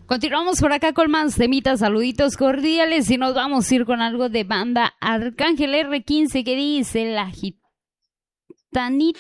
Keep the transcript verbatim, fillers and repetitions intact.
Continuamos por acá con más temitas, saluditos cordiales y nos vamos a ir con algo de banda Arcángel erre quince que dice la gitanita.